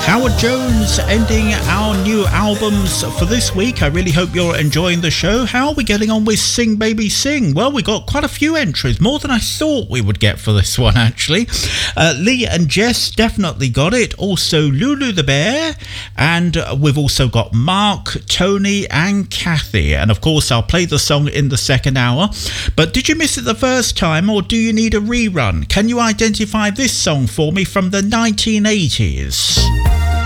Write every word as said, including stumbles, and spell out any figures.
Howard Jones ending our new albums for this week. I really hope you're enjoying the show. How are we getting on with Sing Baby Sing? Well, we got quite a few entries, more than I thought we would get for this one, actually. Uh, Lee and Jess definitely got it. Also, Lulu the Bear. And we've also got Mark, Tony, and Kathy. And of course, I'll play the song in the second hour. But did you miss it the first time, or do you need a rerun? Can you identify this song for me from the nineteen eighties?